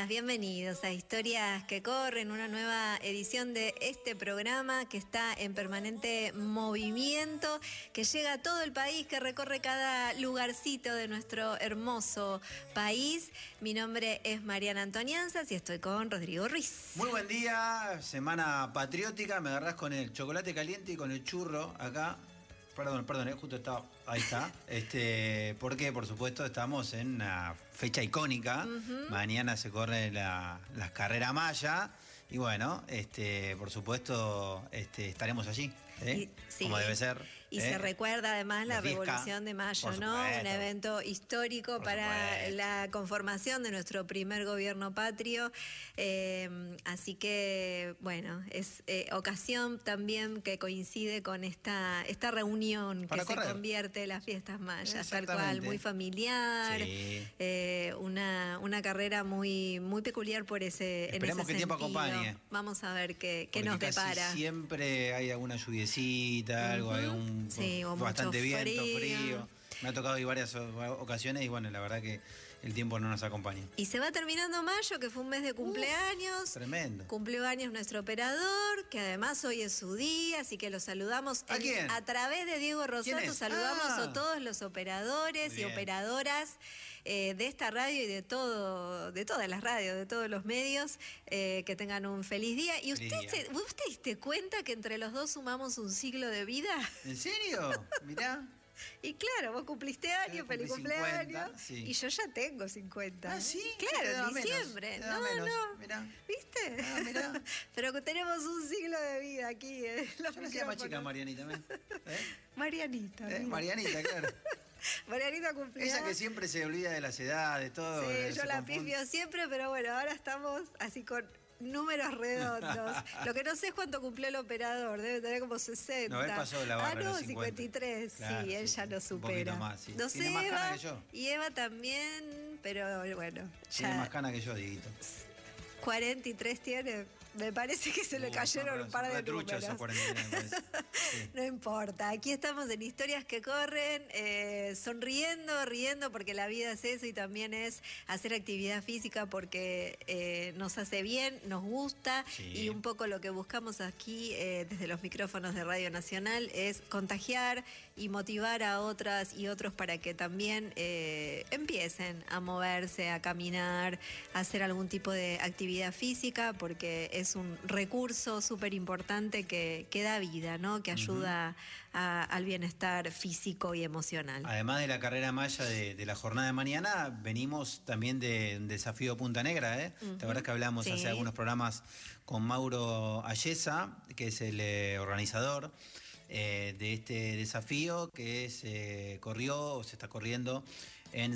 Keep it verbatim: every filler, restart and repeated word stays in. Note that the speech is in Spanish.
días, bienvenidos a Historias que Corren, una nueva edición de este programa que está en permanente movimiento, que llega a todo el país, que recorre cada lugarcito de nuestro hermoso país. Mi nombre es Mariana Antonianzas y estoy con Rodrigo Ruiz. Muy buen día, semana patriótica, me agarrás con el chocolate caliente y con el churro acá. Perdón, perdón, eh, justo estaba, ahí está. Este, porque, por supuesto, estamos en una fecha icónica. Uh-huh. Mañana se corre la, la carrera maya. Y bueno, este, por supuesto, este, estaremos allí, ¿eh? Y, sí, como debe ser. Y ¿eh? se recuerda además la, la Revolución de Mayo, ¿no? Un evento histórico por para supuesto. La conformación de nuestro primer gobierno patrio. Eh, así que, bueno, es eh, ocasión también que coincide con esta, esta reunión para que correr. Se convierte en las fiestas mayas, tal cual, muy familiar, sí. eh, una, una carrera muy, muy peculiar por ese, en ese sentido. Que el tiempo acompañe. Vamos a ver qué, qué nos depara. Siempre hay alguna lluviecita, uh-huh. algo, hay un sí, o bastante mucho viento, frío. frío. Me ha tocado ir varias ocasiones y bueno, la verdad que el tiempo no nos acompaña. Y se va terminando mayo, que fue un mes de cumpleaños. Uh, tremendo. Cumplió años nuestro operador, que además hoy es su día, así que lo saludamos. ¿A en, quién? A través de Diego Rosato saludamos ah. a todos los operadores y operadoras eh, de esta radio y de todo, de todas las radios, de todos los medios, eh, que tengan un feliz día. ¿Y usted, feliz día. Se, usted se diste cuenta que entre los dos sumamos un siglo de vida? ¿En serio? Mirá. Y claro, vos cumpliste años, feliz cumpleaños. cincuenta, sí. Y yo ya tengo cincuenta. Ah, sí. Claro, en diciembre. Menos, no, menos. no. Mirá. ¿Viste? Ah, mirá. Pero tenemos un siglo de vida aquí. Eh, yo la hacía más chica Marianita. ¿Eh? Marianita. ¿Eh? Marianita, claro. Marianita cumplió. Esa que siempre se olvida de las edades, de todo. Sí, yo la pifio siempre, pero bueno, ahora estamos así con números redondos. Lo que no sé es cuánto cumplió el operador, debe tener como sesenta. No, él pasó la barra. Ah, no, los cincuenta y tres. Claro, sí, él sí, ya no supera. Un más, sí. No sé, Tiene más Eva, cana que yo. Y Eva también, pero bueno. Tiene ya más cana que yo, Dieguito. cuarenta y tres tiene. Me parece que se le uh, cayeron no, un par de números. Sí. No importa, aquí estamos en Historias que Corren, eh, sonriendo, riendo, porque la vida es eso y también es hacer actividad física porque eh, nos hace bien, nos gusta, sí. Y un poco lo que buscamos aquí eh, desde los micrófonos de Radio Nacional es contagiar y motivar a otras y otros para que también eh, empiecen a moverse, a caminar, a hacer algún tipo de actividad física, porque es es un recurso súper importante que, que da vida, ¿no? Que ayuda uh-huh. a, al bienestar físico y emocional. Además de la carrera maya de, de la jornada de mañana, venimos también de un desafío Punta Negra, ¿eh? Uh-huh. ¿Te acuerdas que hablamos sí. hace algunos programas con Mauro Ayesa, que es el eh, organizador eh, de este desafío que se corrió o se está corriendo en